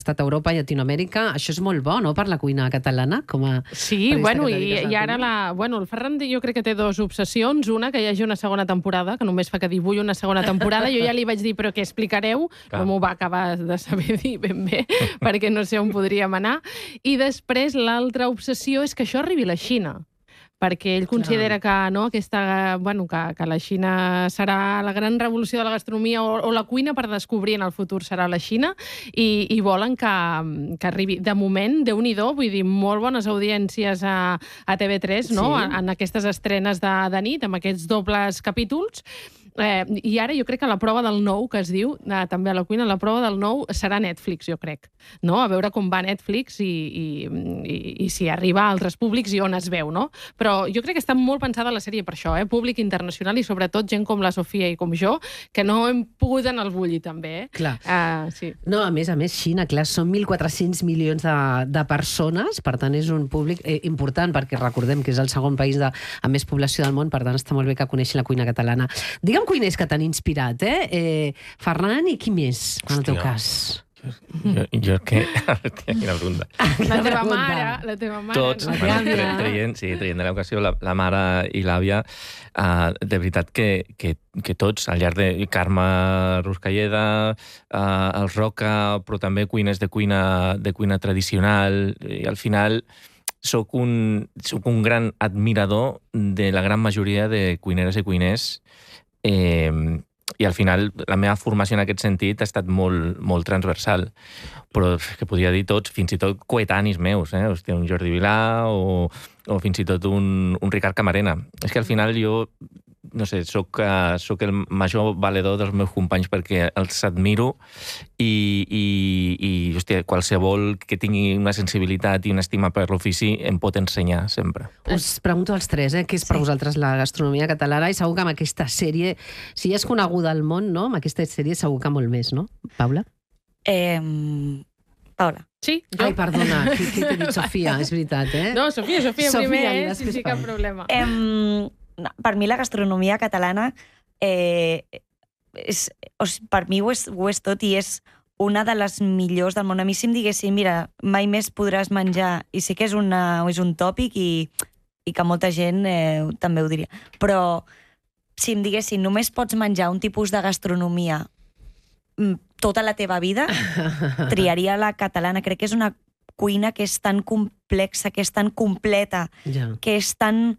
estat a Europa i Llatinoamèrica, això és molt bo, no?, per la cuina catalana, com a... Sí, bueno, i ara el Ferran jo crec que té dues obsessions. Una, que hi hagi una segona temporada, que només fa que dir vull una segona temporada. Jo ja li vaig dir, però què explicareu? No m'ho va acabar de saber dir ben bé, perquè no sé on podríem anar. I després l'altra obsessió és que això arribi a la Xina, perquè ell considera que la Xina serà la gran revolució de la gastronomia o la cuina per descobrir en el futur serà la Xina i volen que arribi. De moment, Déu-n'hi-do, vull dir, molt bones audiències a TV3, no? En aquestes estrenes de nit, amb aquests dobles capítols. I ara jo crec que la prova del nou, que es diu, també a la cuina, la prova del nou serà Netflix, jo crec. No? A veure com va Netflix i si arriba a altres públics i on es veu, no? Però jo crec que està molt pensada la sèrie per això, públic internacional i sobretot gent com la Sofia i com jo, que no hem pogut anar al bulli també. Clar. Sí. No, a més, Xina, clar, són 1.400 milions de persones, per tant és un públic important, perquè recordem que és el segon país amb més població del món, per tant està molt bé que coneixi la cuina catalana. Digue'm cuiners que t'han inspirat, Ferran, i qui més, en el teu cas? Jo que... Quina pregunta. La teva mare. Tots, traient de l'educació, la mare i l'àvia, de veritat que tots, al llarg de Carme Ruscalleda, els Roca, però també cuiners de cuina tradicional, i al final soc un gran admirador de la gran majoria de cuineres i cuiners, i al final la meva formació en aquest sentit ha estat molt transversal, però que podria dir tots, fins i tot coetanis meus, hòstia, un Jordi Vilà o fins i tot un Ricard Camarena. És que al final jo, no sé, soc el major valedor dels meus companys perquè els admiro i hòstia, qualsevol que tingui una sensibilitat i una estima per l'ofici em pot ensenyar sempre. Us pregunto als tres, què és per vosaltres la gastronomia catalana, i segur que amb aquesta sèrie, si ja és coneguda al món, no? Amb aquesta sèrie segur que molt més, no? Paula? Paula. Sí, jo. Ai, perdona, qui t'he dit Sofia, és veritat, No, Sofia primer, sí, cap problema. Per mi la gastronomia catalana per mi ho és tot i és una de les millors del món. A mi si em diguessin, mira, mai més podràs menjar, i sí que és un tòpic i que molta gent també ho diria, però si em diguessin només pots menjar un tipus de gastronomia tota la teva vida, triaria la catalana. Crec que és una cuina que és tan complexa, que és tan completa, que és tan...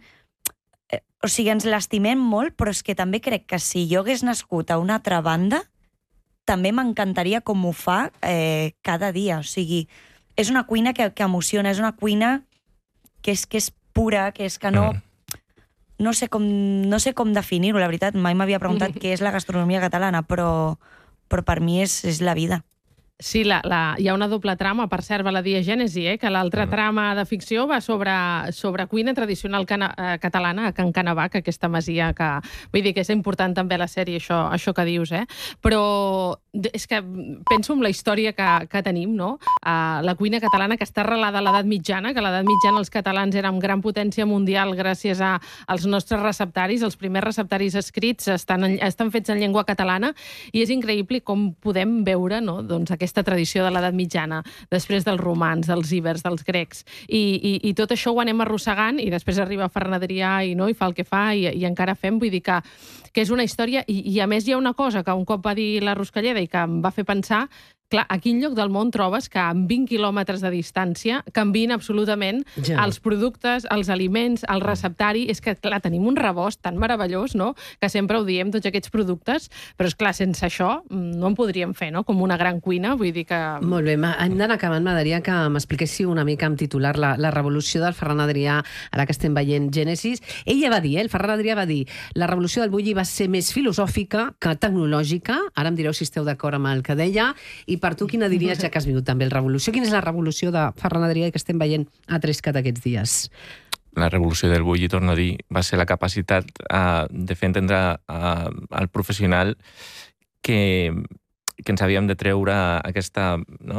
O sigui, ens l'estimem molt, però és que també crec que si jo hagués nascut a una altra banda, també m'encantaria com ho fa cada dia. O sigui, és una cuina que emociona, és una cuina que és pura, que és que no... No sé com definir-ho, la veritat. Mai m'havia preguntat què és la gastronomia catalana, però per mi és la vida. Sí, hi ha una doble trama, per cert, va la diagènesi, que l'altra trama de ficció va sobre cuina tradicional catalana a Can Canavac, aquesta masia que... Vull dir que és important també a la sèrie, això que dius, Però és que penso en la història que tenim, no? La cuina catalana que està arrelada a l'edat mitjana, que a l'edat mitjana els catalans érem gran potència mundial gràcies als nostres receptaris. Els primers receptaris escrits estan fets en llengua catalana i és increïble com podem veure, no?, doncs aquesta tradició de l'edat mitjana, després dels romans, dels ibers, dels grecs, i tot això ho anem arrossegant, i després arriba Ferran Adrià i fa el que fa, i encara fem, vull dir que és una història, i a més hi ha una cosa que un cop va dir la Ruscalleda i que em va fer pensar, clar, a quin lloc del món trobes que amb 20 quilòmetres de distància canvien absolutament els productes, els aliments, el receptari? És que, clar, tenim un rebost tan meravellós, no?, que sempre ho diem, tots aquests productes, però és clar, sense això no en podríem fer, no?, com una gran cuina, vull dir que... Molt bé, hem d'anar acabant. M'agradaria que m'expliquéssiu una mica amb titular la revolució del Ferran Adrià, ara que estem veient Gènesis. Ell ja va dir, el Ferran Adrià va dir, la revolució del bulli va ser més filosòfica que tecnològica. Ara em direu si esteu d'acord amb el que deia. I per tu, quina diries, ja que has vigut també el Revolució? Quina és la revolució de Ferran Adrià que estem veient a Trescat aquests dies? La revolució del bulli, torno a dir, va ser la capacitat de fer entendre al professional que ens havíem de treure aquesta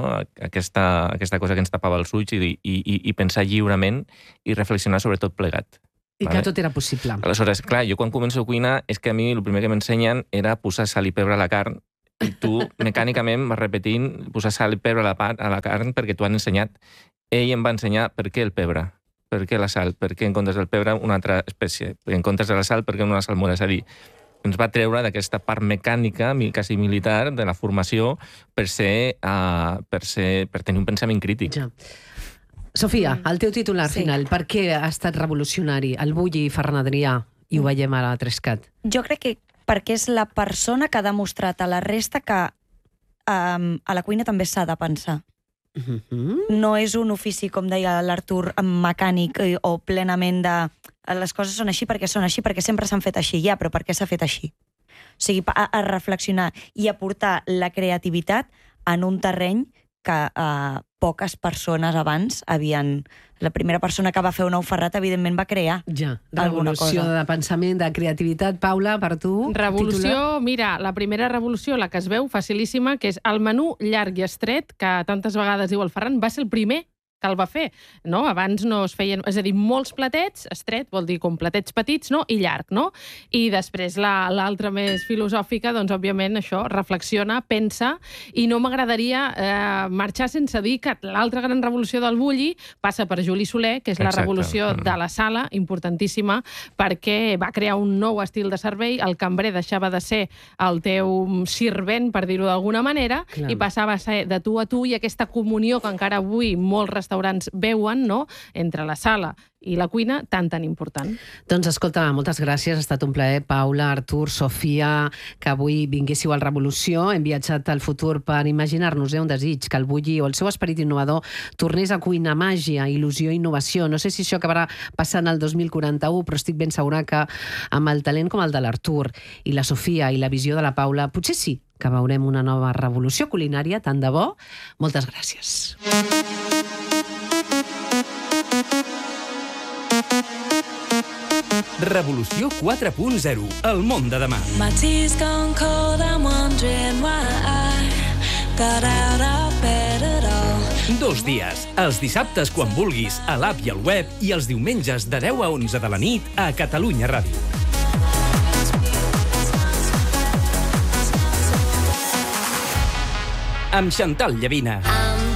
cosa que ens tapava els ulls i pensar lliurement i reflexionar sobre tot plegat. I que tot era possible. Aleshores, clar, jo quan començo a cuinar és que a mi el primer que m'ensenyen era posar sal i pebre a la carn i tu mecànicament vas repetint posar sal i pebre a la carn perquè t'ho han ensenyat. Ell em va ensenyar per què el pebre, per què la sal, per què en comptes del pebre una altra espècie, en comptes de la sal per què una salmona. És a dir, ens va treure d'aquesta part mecànica, quasi militar, de la formació per tenir un pensament crític. Ja. Sofia, el teu titular final, per què ha estat revolucionari el Bulli i Ferran Adrià, i ho veiem ara a Trescat? Jo crec que perquè és la persona que ha demostrat a la resta que a la cuina també s'ha de pensar. No és un ofici, com deia l'Artur, mecànic o plenament de... Les coses són així, perquè sempre s'han fet així. Ja, però per què s'ha fet així? O sigui, a reflexionar i a portar la creativitat en un terreny que poques persones abans havien... La primera persona que va fer un ou ferrat, evidentment, va crear revolució de pensament, de creativitat. Paula, per tu? Revolució, mira, la primera revolució, la que es veu facilíssima, que és el menú llarg i estret, que tantes vegades diu el Ferran, va ser el primer que el va fer, no? Abans no es feien... És a dir, molts platets, estret, vol dir com platets petits, no? I llarg, no? I després l'altra més filosòfica, doncs, òbviament, això, reflexiona, pensa, i no m'agradaria marxar sense dir que l'altra gran revolució del Bulli passa per Juli Soler, que és la revolució de la sala, importantíssima, perquè va crear un nou estil de servei, el cambrer deixava de ser el teu sirvent, per dir-ho d'alguna manera, i passava a ser de tu a tu, i aquesta comunió que encara avui molts restaurants veuen, no?, entre la sala i la cuina, tan important. Doncs escolta, moltes gràcies, ha estat un plaer. Paula, Artur, Sofia, que avui vinguéssiu al Revolució. Hem viatjat al futur per imaginar-nos un desig, que el Bulli o el seu esperit innovador tornés a cuinar màgia, il·lusió i innovació. No sé si això acabarà passant el 2041, però estic ben segura que amb el talent com el de l'Artur i la Sofia i la visió de la Paula, potser sí que veurem una nova revolució culinària, tant de bo. Moltes gràcies. Revolució 4.0, el món de demà. My tea's gone cold, I'm wondering why I got out of bed at all. 2 dies, els dissabtes quan vulguis, a l'app i al web, i els diumenges de 10 a 11 de la nit a Catalunya Ràdio. Amb Xantal Llavina.